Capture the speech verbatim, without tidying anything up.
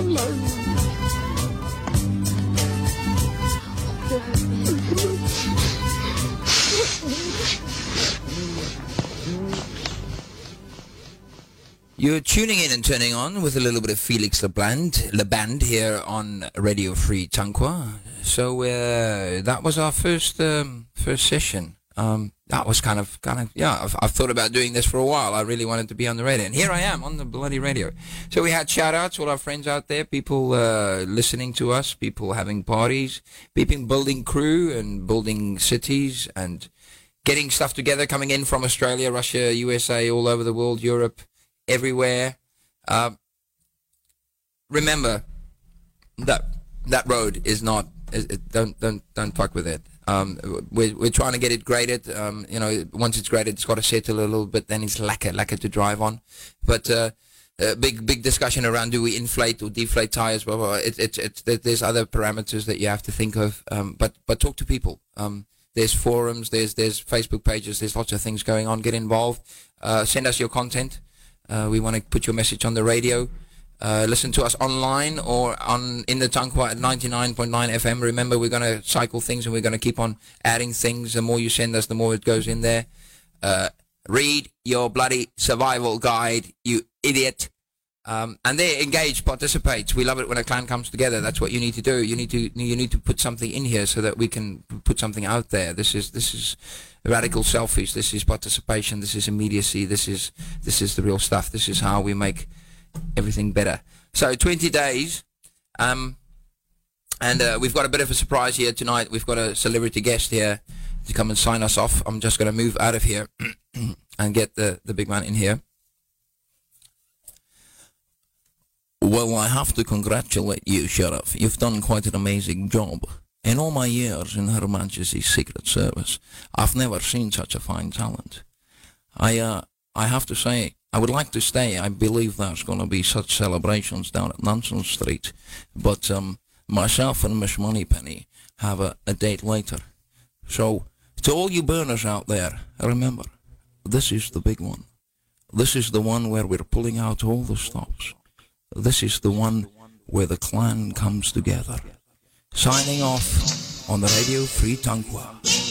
You're tuning in and turning on with a little bit of Felix Leband, Leband here on Radio Free Tankwa. So uh, that was our first um, first session. Um, that was kind of, kind of, yeah, I've, I've thought about doing this for a while. I really wanted to be on the radio. And here I am on the bloody radio. So we had shout-outs, all our friends out there, people uh, listening to us, people having parties, people building crew and building cities and getting stuff together, coming in from Australia, Russia, U S A, all over the world, Europe, everywhere. Uh, remember that that road is not, is, it, don't, don't, don't fuck with it. Um, we're, we're trying to get it graded. Um, you know, once it's graded, it's got to settle a little bit. Then it's lacquer, lacquer to drive on. But uh, uh, big, big discussion around: do we inflate or deflate tires? Blah blah. It's, it's, it's, there's other parameters that you have to think of. Um, but, but talk to people. Um, there's forums. There's, there's Facebook pages. There's lots of things going on. Get involved. Uh, send us your content. Uh, we want to put your message on the radio. Uh, listen to us online or on in the Tankwa at ninety-nine point nine F M. Remember, we're going to cycle things and we're going to keep on adding things. The more you send us, the more it goes in there. Uh, read your bloody survival guide, you idiot. Um, and there, engage, participate. We love it when a clan comes together. That's what you need to do. You need to you need to put something in here so that we can put something out there. This is this is radical selfish. This is participation. This is immediacy. This is this is the real stuff. This is how we make everything better. So twenty days, um, and uh, we've got a bit of a surprise here tonight. We've got a celebrity guest here to come and sign us off. I'm just going to move out of here and get the, the big man in here. Well, I have to congratulate you, Sheriff. You've done quite an amazing job. In all my years in Her Majesty's Secret Service, I've never seen such a fine talent. I, uh, I have to say, I would like to stay. I believe there's going to be such celebrations down at Nansen Street. But um, myself and Miss Moneypenny have a, a date later. So, to all you burners out there, remember, this is the big one. This is the one where we're pulling out all the stops. This is the one where the clan comes together. Signing off on the Radio Free Tankwa.